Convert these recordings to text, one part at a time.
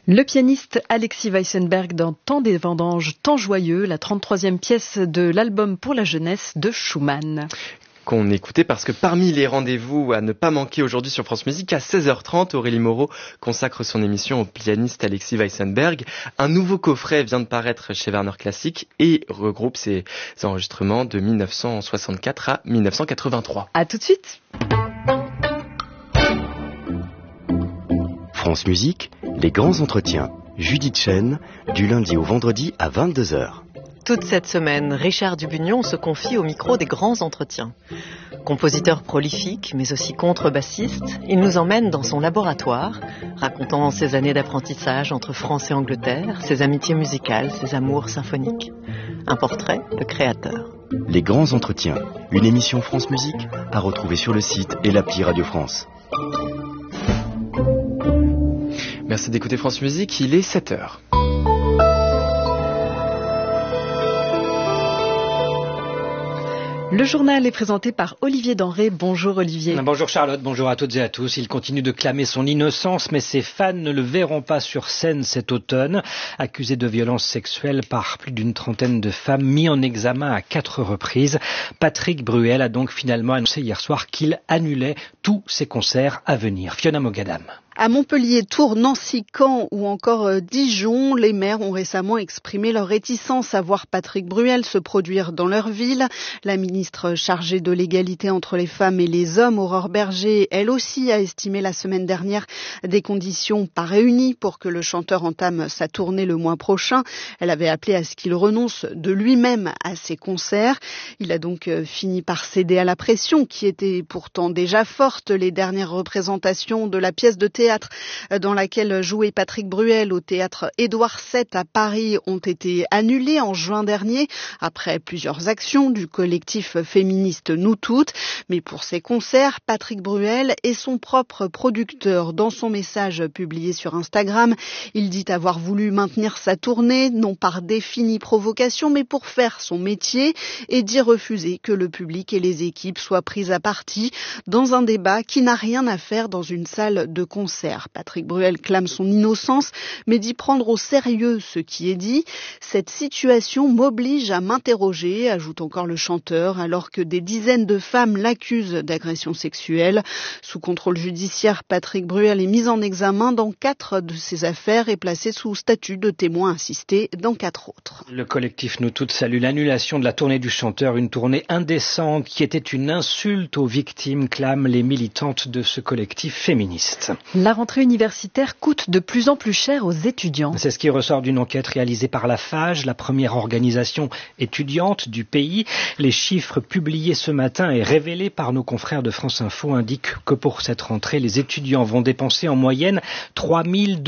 Le pianiste Alexis Weissenberg dans Temps des vendanges, temps joyeux, la 33e pièce de l'album pour la jeunesse de Schumann. Qu'on écoutait parce que parmi les rendez-vous à ne pas manquer aujourd'hui sur France Musique, à 16h30, Aurélie Moreau consacre son émission au pianiste Alexis Weissenberg. Un nouveau coffret vient de paraître chez Warner Classic et regroupe ses enregistrements de 1964 à 1983. À tout de suite. France Musique, les grands entretiens. Judith Chen, du lundi au vendredi à 22h. Toute cette semaine, Richard Dubugnon se confie au micro des grands entretiens. Compositeur prolifique, mais aussi contrebassiste, il nous emmène dans son laboratoire, racontant ses années d'apprentissage entre France et Angleterre, ses amitiés musicales, ses amours symphoniques. Un portrait de créateur. Les grands entretiens, une émission France Musique à retrouver sur le site et l'appli Radio France. Merci d'écouter France Musique, il est 7h. Le journal est présenté par Olivier Denré. Bonjour Olivier. Bonjour Charlotte, bonjour à toutes et à tous. Il continue de clamer son innocence, mais ses fans ne le verront pas sur scène cet automne. Accusé de violences sexuelles par plus d'une trentaine de femmes, mis en examen à 4 reprises, Patrick Bruel a donc finalement annoncé hier soir qu'il annulait tous ses concerts à venir. Fiona Mogadam. À Montpellier, Tours, Nancy, Caen ou encore Dijon, les maires ont récemment exprimé leur réticence à voir Patrick Bruel se produire dans leur ville. La ministre chargée de l'égalité entre les femmes et les hommes, Aurore Berger, elle aussi a estimé la semaine dernière des conditions pas réunies pour que le chanteur entame sa tournée le mois prochain. Elle avait appelé à ce qu'il renonce de lui-même à ses concerts. Il a donc fini par céder à la pression qui était pourtant déjà forte. Les dernières représentations de la pièce de théâtre dans laquelle jouait Patrick Bruel au théâtre Édouard VII à Paris ont été annulées en juin dernier après plusieurs actions du collectif féministe Nous Toutes. Mais pour ces concerts, Patrick Bruel est son propre producteur. Dans son message publié sur Instagram, il dit avoir voulu maintenir sa tournée, non par défi ni provocation, mais pour faire son métier, et dit refuser que le public et les équipes soient pris à partie dans un débat qui n'a rien à faire dans une salle de concert. Patrick Bruel clame son innocence, mais dit prendre au sérieux ce qui est dit. Cette situation m'oblige à m'interroger, ajoute encore le chanteur, alors que des dizaines de femmes l'accusent d'agression sexuelle. Sous contrôle judiciaire, Patrick Bruel est mis en examen dans 4 de ses affaires et placé sous statut de témoin assisté dans 4 autres. Le collectif Nous Toutes salue l'annulation de la tournée du chanteur, une tournée indécente qui était une insulte aux victimes, clament les militantes de ce collectif féministe. La rentrée universitaire coûte de plus en plus cher aux étudiants. C'est ce qui ressort d'une enquête réalisée par la FAGE, la première organisation étudiante du pays. Les chiffres publiés ce matin et révélés par nos confrères de France Info indiquent que pour cette rentrée, les étudiants vont dépenser en moyenne 3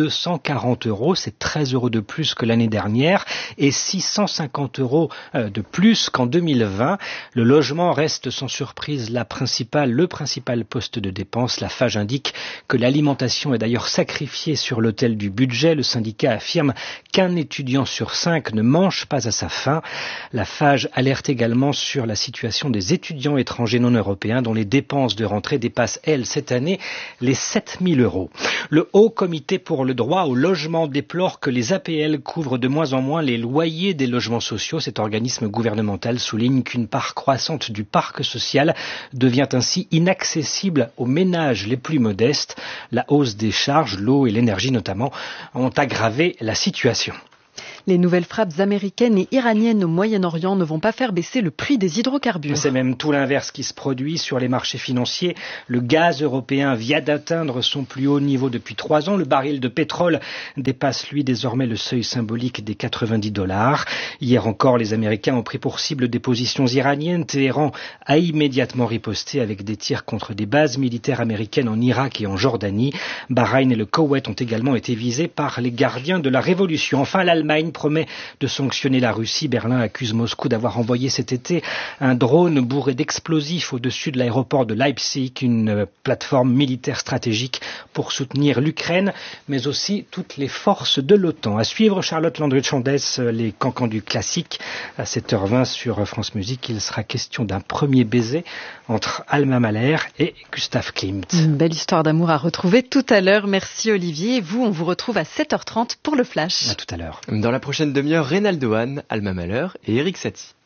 240 €, c'est 13 € de plus que l'année dernière et 650 € de plus qu'en 2020. Le logement reste sans surprise le principal poste de dépense. La FAGE indique que l'alimentation est d'ailleurs sacrifiée sur l'autel du budget. Le syndicat affirme qu'un étudiant sur 5 ne mange pas à sa faim. La FAGE alerte également sur la situation des étudiants étrangers non européens dont les dépenses de rentrée dépassent, elles, cette année, les 7 000 €. Le Haut Comité pour le droit au logement déplore que les APL couvrent de moins en moins les loyers des logements sociaux. Cet organisme gouvernemental souligne qu'une part croissante du parc social devient ainsi inaccessible aux ménages les plus modestes. La hausse des charges, l'eau et l'énergie notamment, ont aggravé la situation. Les nouvelles frappes américaines et iraniennes au Moyen-Orient ne vont pas faire baisser le prix des hydrocarbures. C'est même tout l'inverse qui se produit sur les marchés financiers. Le gaz européen vient d'atteindre son plus haut niveau depuis 3 ans. Le baril de pétrole dépasse, lui, désormais le seuil symbolique des 90 $. Hier encore, les Américains ont pris pour cible des positions iraniennes. Téhéran a immédiatement riposté avec des tirs contre des bases militaires américaines en Irak et en Jordanie. Bahreïn et le Koweït ont également été visés par les gardiens de la révolution. Enfin, l'Allemagne promet de sanctionner la Russie. Berlin accuse Moscou d'avoir envoyé cet été un drone bourré d'explosifs au-dessus de l'aéroport de Leipzig, une plateforme militaire stratégique pour soutenir l'Ukraine, mais aussi toutes les forces de l'OTAN. À suivre, Charlotte Landry-Chandès, les cancans du classique. À 7h20 sur France Musique, il sera question d'un premier baiser entre Alma Mahler et Gustav Klimt. Une belle histoire d'amour à retrouver tout à l'heure. Merci Olivier. Et vous, on vous retrouve à 7h30 pour le Flash. À tout à l'heure. Dans la prochaine demi-heure, Reynaldo Hahn, Alma Mahler et Eric Satie.